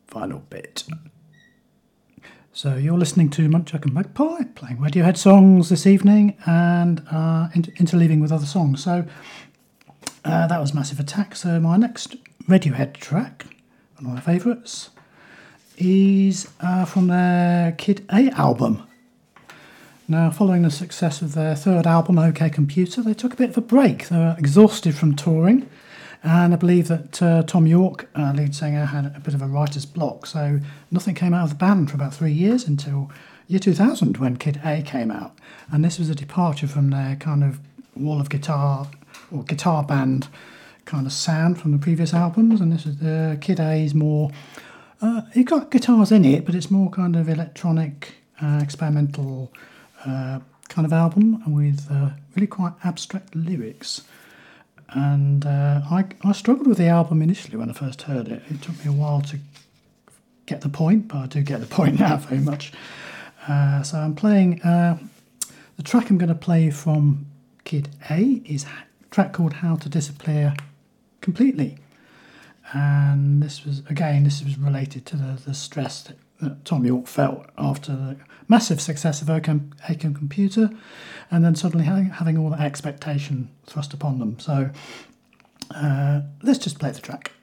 final bit. So you're listening to Muntjac and Magpie playing Radiohead songs this evening and interleaving with other songs. So that was Massive Attack. So my next Radiohead track, one of my favourites, is from their Kid A album. Now, following the success of their third album, OK Computer, they took a bit of a break. They were exhausted from touring, and I believe that Tom York, lead singer, had a bit of a writer's block, so nothing came out of the band for about 3 years until year 2000 when Kid A came out. And this was a departure from their kind of wall of guitar or guitar band kind of sound from the previous albums, and this is Kid A's more... it got guitars in it, but it's more kind of electronic, experimental kind of album with really quite abstract lyrics. And I struggled with the album initially when I first heard it. It took me a while to get the point, but I do get the point now very much. So I'm playing... the track I'm going to play from Kid A is a track called How to Disappear Completely. And this was related to the stress that Tom York felt after the massive success of OK Computer, and then suddenly having all that expectation thrust upon them. So let's just play the track.